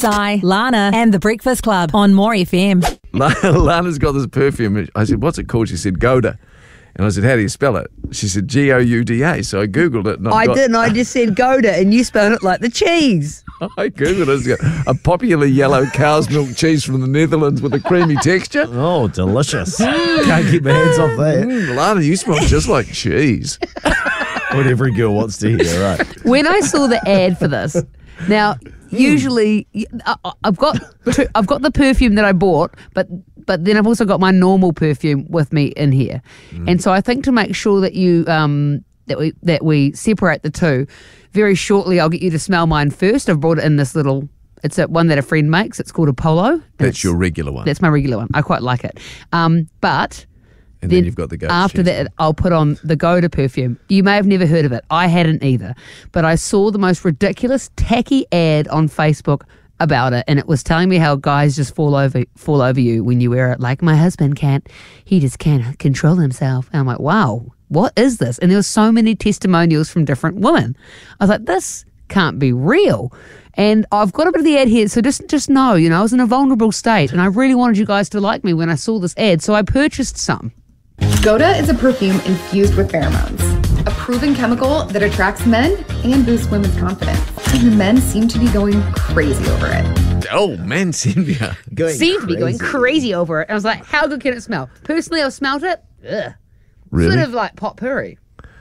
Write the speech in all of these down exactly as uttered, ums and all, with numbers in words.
Si, Lana, and The Breakfast Club on More F M. Lana's got this perfume. I said, what's it called? She said, Gouda. And I said, how do you spell it? She said, G O U D A. So I Googled it. And I've I got, didn't. I just said Gouda, and you spelled it like the cheese. I Googled it. It's got a popular yellow cow's milk cheese from the Netherlands with a creamy texture. Oh, delicious. Can't keep my hands off that. Mm, Lana, you smell just like cheese. What every girl wants to hear, right? When I saw the ad for this, now usually I- I've got I've got the perfume that I bought, but but then I've also got my normal perfume with me in here, mm. and so I think to make sure that you um that we that we separate the two, very shortly I'll get you to smell mine first. I've brought it in this little. It's a one that a friend makes. It's called a Polo. That's your regular one. That's my regular one. I quite like it. Um, but. And then, then you've got the Gouda after cheese. that, I'll put on the Gouda perfume. You may have never heard of it. I hadn't either. But I saw the most ridiculous, tacky ad on Facebook about it, and it was telling me how guys just fall over fall over you when you wear it. Like, my husband can't, he just can't control himself. And I'm like, wow, what is this? And there were so many testimonials from different women. I was like, this can't be real. And I've got a bit of the ad here, so just just know, you know, I was in a vulnerable state, and I really wanted you guys to like me when I saw this ad, so I purchased some. Gouda is a perfume infused with pheromones, a proven chemical that attracts men and boosts women's confidence. And the men seem to be going crazy over it. Oh, man, Cynthia. Going Seemed to be going crazy. crazy over it. I was like, how good can it smell? Personally, I've smelled it. Ugh. Really? Sort of like potpourri.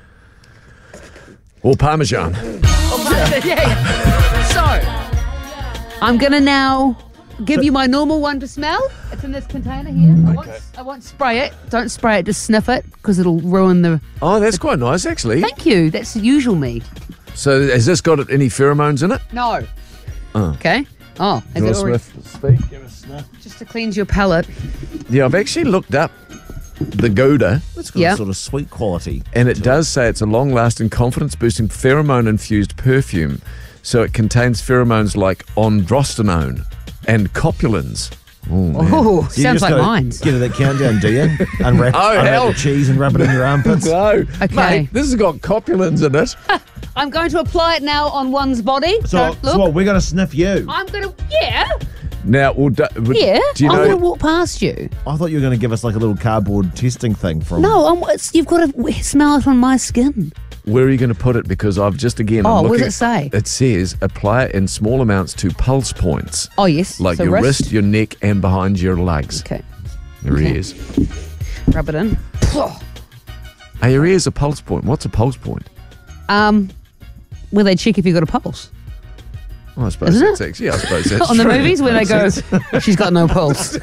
Or Parmesan. yeah, yeah. So, I'm going to now give you my normal one to smell. It's in this container here. I, won't, I won't spray it. Don't spray it, just sniff it, because it'll ruin the... Oh, that's quite nice, actually. Thank you. That's the usual me. So has this got any pheromones in it? No. Oh. Okay. Oh, has Do you it want already, to sniff? Speak. just to cleanse your palate. Yeah, I've actually looked up the Gouda, It's got Yeah. a sort of sweet quality. and it does say it's a long-lasting, confidence-boosting, pheromone-infused perfume. So it contains pheromones like androstenone and copulins. Oh, man. Oh, So you sounds just like gotta mine. Get to that countdown, do you? Unwrap, Oh, unwrap hell. the cheese and rub it in your armpits. No, Okay. mate, this has got copulins in it. I'm going to apply it now on one's body. So, Don't look. so what, we're going to sniff you. I'm going to, yeah. Now, well, do, Yeah. do you I'm know? going to walk past you. I thought you were going to give us like a little cardboard testing thing from... No, I'm, it's, you've got to w- smell it on my skin. Where are you going to put it? Because I've just again. Oh, I'm what does looking, it say? It says apply it in small amounts to pulse points, Oh, yes. like so your wrist. wrist, your neck, and behind your legs. Okay. Your Okay. ears. Rub it in. Are your ears a pulse point? What's a pulse point? Um, where they check if you've got a pulse. Oh, I suppose Isn't that's it? actually. Yeah, I suppose that's on the true. movies where they go, she's got no pulse.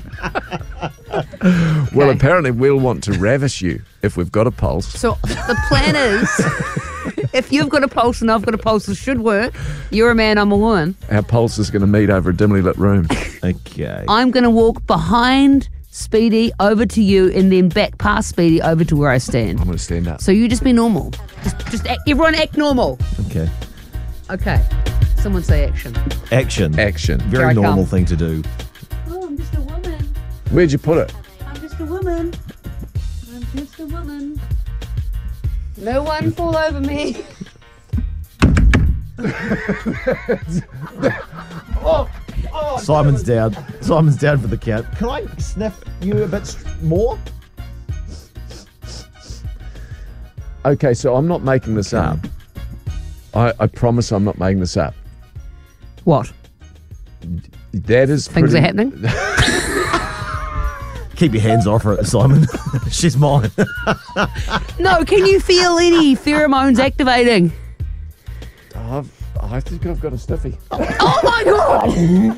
Well, Okay. apparently we'll want to ravish you if we've got a pulse. So the plan is, if you've got a pulse and I've got a pulse, it should work. You're a man, I'm a woman. Our pulse is going to meet over a dimly lit room. Okay. I'm going to walk behind Speedy over to you and then back past Speedy over to where I stand. I'm going to stand up. So you just be normal. Just, just act, everyone act normal. Okay. Okay. Someone say action. Action. Action. Here Very I normal come. thing to do. Oh, I'm just a woman. Where'd you put it? I'm just a woman. I'm just a woman. No one fall over me. Simon's down. Simon's down for the count. Can I sniff you a bit st- more? Okay, so I'm not making this up. I, I promise I'm not making this up. What? That is Things pretty- are happening? Keep your hands off her, Simon. She's mine. No, can you feel any pheromones activating? I've, I think I've got a stiffy. Oh my god!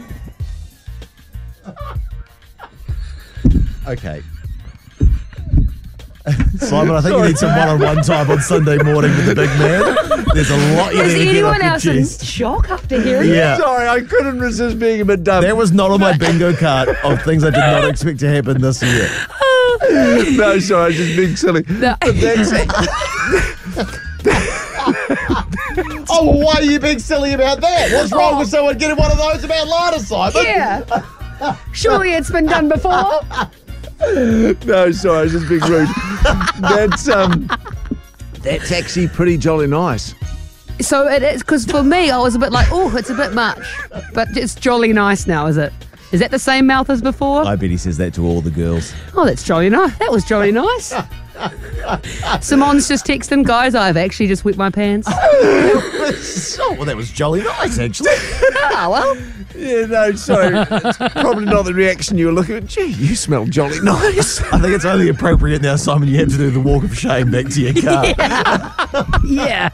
Okay. Simon, I think you need some one-on-one time on Sunday morning with the big man. There's a lot you Is need to get anyone off your else in chest. shock after hearing Yeah. Sorry, I couldn't resist being a bit dumb. That was not on my bingo card of things I did not expect to happen this year. No, sorry, I was just being silly. No. But that's Oh, well, why are you being silly about that? What's wrong with someone getting one of those about Lana, Simon? Yeah. Surely it's been done before. no, sorry, I was just being rude. That's um, that's actually pretty jolly nice. So it is, because for me, I was a bit like, oh, it's a bit much. But it's jolly nice now, is it? Is that the same mouth as before? I bet he says that to all the girls. Oh, that's jolly nice. That was jolly nice. Simon's just texting, guys, I've actually just wet my pants. Oh, well, that was jolly nice, actually. Oh, well. Yeah, no, sorry. It's probably not the reaction you were looking at. Gee, you smell jolly nice. I think it's only appropriate now, Simon, you have to do the walk of shame back to your car. Yeah.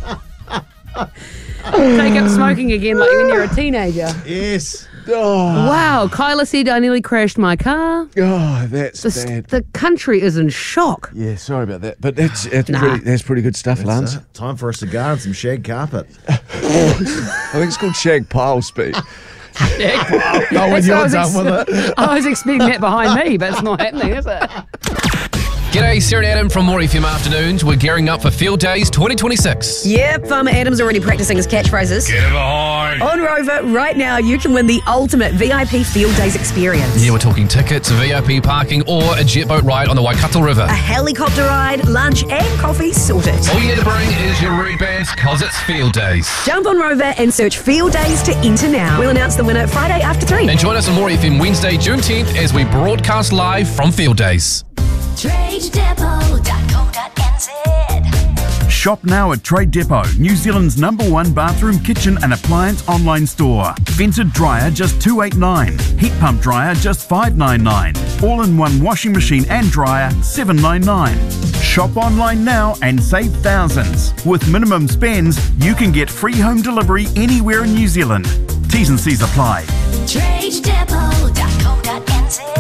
Take up smoking again like when you're a teenager. Yes. Oh, Wow, Kyla said I nearly crashed my car. oh that's The, bad. the country is in shock. Yeah, sorry about that. But that's, that's, Nah. pretty, that's pretty good stuff, Lance. Uh, time for a cigar and some shag carpet. I think it's called shag pile speed. Oh, when That's what you're I was done ex- with it. I was expecting that behind me, but it's not happening, is it? G'day, Sarah and Adam from More F M Afternoons. We're gearing up for Field Days twenty twenty-six. Yep, Farmer Adam's already practicing his catchphrases. Get it behind. On Rover, right now you can win the ultimate V I P Field Days experience. Yeah, we're talking tickets, V I P parking, or a jet boat ride on the Waikato River. A helicopter ride, lunch and coffee sorted. All you need to bring is your root bands, cause it's Field Days. Jump on Rover and search Field Days to enter now. We'll announce the winner Friday after three. And join us on More F M Wednesday, June tenth, as we broadcast live from Field Days. trade depot dot co dot n z. Shop now at Trade Depot, New Zealand's number one bathroom, kitchen and appliance online store. Vented dryer just two hundred eighty-nine dollars. Heat pump dryer just five hundred ninety-nine dollars. All-in-one washing machine and dryer seven hundred ninety-nine dollars. Shop online now and save thousands. With minimum spends, you can get free home delivery anywhere in New Zealand. T's and C's apply. trade depot dot co dot n z.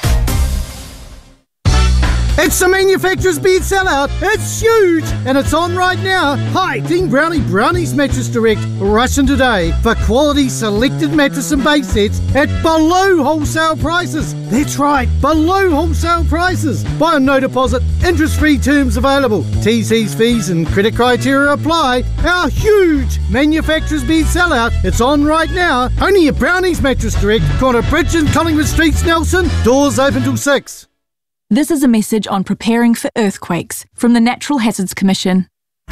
It's the manufacturer's bed sellout. It's huge and it's on right now. Hi, Team Brownie Brownies Mattress Direct. Rush in today for quality selected mattress and base sets at below wholesale prices. That's right, below wholesale prices. Buy on no deposit, interest-free terms available. T Cs, fees and credit criteria apply. Our huge manufacturer's bed sellout. It's on right now. Only at Brownies Mattress Direct. Corner Bridge and Collingwood Streets, Nelson. Doors open till six. This is a message on preparing for earthquakes from the Natural Hazards Commission.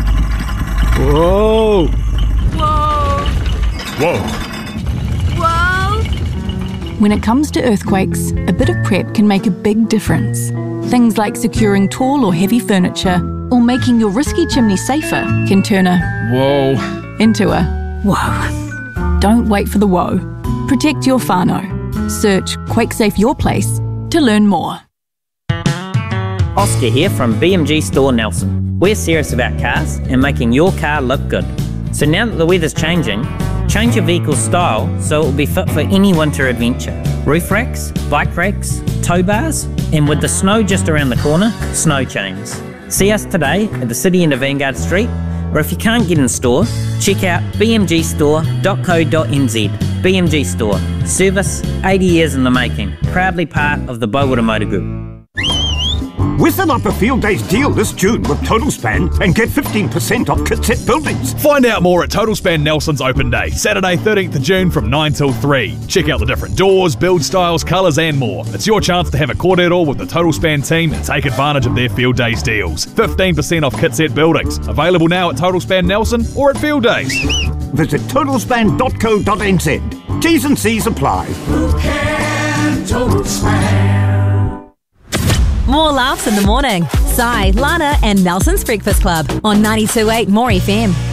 Whoa! Whoa! Whoa! Whoa! When it comes to earthquakes, a bit of prep can make a big difference. Things like securing tall or heavy furniture or making your risky chimney safer can turn a Whoa. into a whoa. Don't wait for the whoa. Protect your whānau. Search QuakeSafe Your Place to learn more. Oscar here from B M G Store Nelson. We're serious about cars and making your car look good. So now that the weather's changing, change your vehicle's style so it will be fit for any winter adventure. Roof racks, bike racks, tow bars, and with the snow just around the corner, snow chains. See us today at the city end of Vanguard Street, or if you can't get in store, check out b m g store dot co dot n z. B M G Store, service eighty years in the making, proudly part of the Bowater Motor Group. Whistle up a Field Days deal this June with Total Span and get fifteen percent off Kitset buildings. Find out more at Total Span Nelson's Open Day, Saturday thirteenth of June from nine till three. Check out the different doors, build styles, colours and more. It's your chance to have a kōrero with the Total Span team and take advantage of their Field Days deals. fifteen percent off Kitset buildings. Available now at Total Span Nelson or at Field Days. Visit total span dot co dot n z. T's and C's apply. Who can Total Span? More laughs in the morning. Sai, Lana and Nelson's Breakfast Club on ninety-two point eight More F M.